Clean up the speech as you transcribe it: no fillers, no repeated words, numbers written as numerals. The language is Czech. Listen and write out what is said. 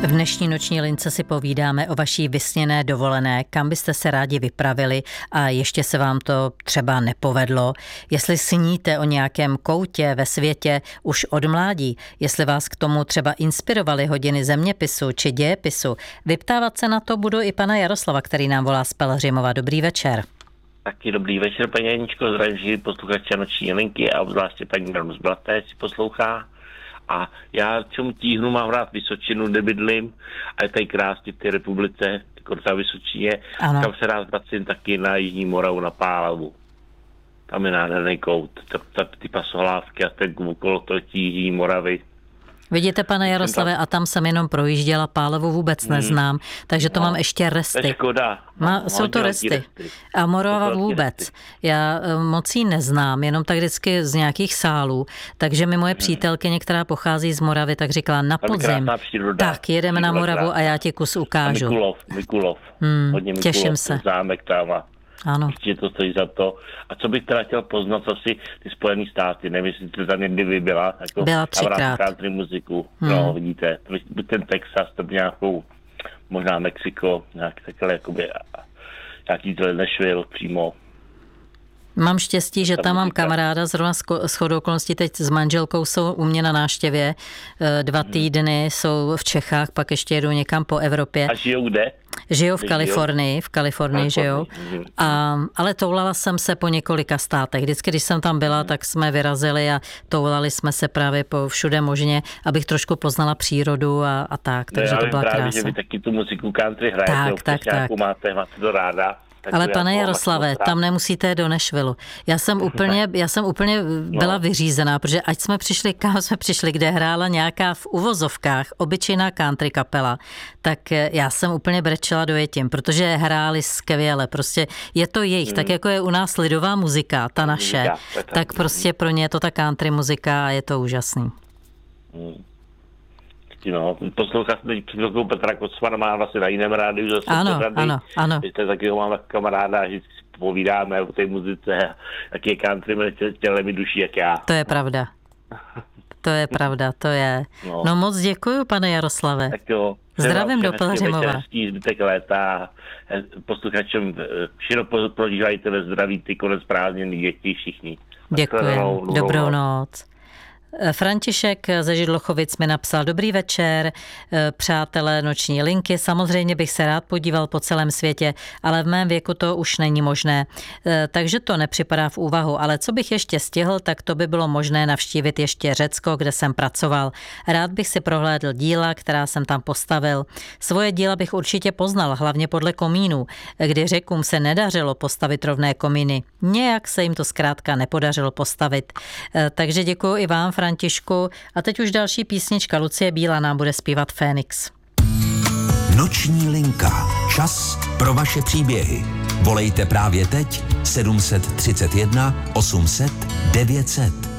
V dnešní noční lince si povídáme o vaší vysněné dovolené, kam byste se rádi vypravili a ještě se vám to třeba nepovedlo. Jestli sníte o nějakém koutě ve světě už od mládí, jestli vás k tomu třeba inspirovaly hodiny zeměpisu či dějepisu, vyptávat se na to budu i pana Jaroslava, který nám volá z Pelhřimova. Dobrý večer. Taky dobrý večer, paní Janičko, zdravím posluchače noční linky a obzvláště paní Danu z Blaté, si poslouchá. A já čemu tíhnu, mám rád Vysočinu, kde bydlím a je tady krásně v té republice, jako ta Vysočině, kam se rád vracím taky na Jižní Moravu, na Pálavu. Tam je nádherný kout, ty pasohlávky a ten okolo toho Jižní Moravy. Vidíte, pane Jaroslave, a tam jsem jenom projížděla, Pálavu vůbec neznám, takže to mám ještě resty. To je škoda. Jsou to resty. A Morava vůbec. Já moc jí neznám, jenom tak vždycky z nějakých sálů. Takže mi moje přítelkyně, která pochází z Moravy, tak říkala na podzim. Tak, jedeme na Moravu a já ti kus ukážu. Mikulov. Hodně Mikulov, těším se. Zámek tam a ano. Určitě to stojí za to. A co bych teda chtěl poznat, asi ty Spojené státy, nevím, jestli to tam někdy byla. Jako byla 3krát. Country muziku, no vidíte, ten Texas, to by nějakou, možná Mexiko, nějak takhle, jakoby, nějaký Nashville přímo. Mám štěstí, že tam mám kamaráda, zrovna shodou okolností teď s manželkou jsou u mě na návštěvě. 2 týdny jsou v Čechách, pak ještě jedou někam po Evropě. A žijou kde? Žijou v Kalifornii žijou. Ale toulala jsem se po několika státech. Vždycky, když jsem tam byla, tak jsme vyrazili a toulali jsme se právě po všude možně, abych trošku poznala přírodu a tak. Takže to byla krása. Právě, že vy taky tu muziku country hrajete, tak. Máte to ráda. Ale pane Jaroslave, tam nemusíte do Nashvillu. Já jsem úplně byla vyřízená, protože ať jsme přišli, kam jsme přišli, kde hrála nějaká v uvozovkách obyčejná country kapela, tak já jsem úplně brečela dojetím, protože hráli skvěle. Prostě je to jejich, tak jako je u nás lidová muzika, ta naše, tak prostě pro ně je to ta country muzika a je to úžasný. No, poslouchal jsem teď předlokou Petra Kocmana, má vlastně na jiném rádiu zase. Ano. Víte, taky ho mám kamaráda, že si povídáme o té muzice, jaký je country, těle mi duší, jak já. To je pravda. To je. No moc děkuju, pane Jaroslave. Tak jo. Zdravím do Pelhřimova. Zbytek léta, posluchačům všechno prožívajte ve zdraví, ty konec prázdnin, děti všichni. Děkuji, dobrou noc. František ze Židlochovic mi napsal: dobrý večer, přátelé noční linky, samozřejmě bych se rád podíval po celém světě, ale v mém věku to už není možné, takže to nepřipadá v úvahu, ale co bych ještě stihl, tak to by bylo možné navštívit ještě Řecko, kde jsem pracoval. Rád bych si prohlédl díla, která jsem tam postavil. Svoje díla bych určitě poznal, hlavně podle komínů, kdy Řekům se nedařilo postavit rovné komíny. Nějak se jim to zkrátka nepodařilo postavit. Takže děkuji i vám, Františku. A teď už další písnička. Lucie Bílá nám bude zpívat Fénix. Noční linka. Čas pro vaše příběhy. Volejte právě teď 731 800 900.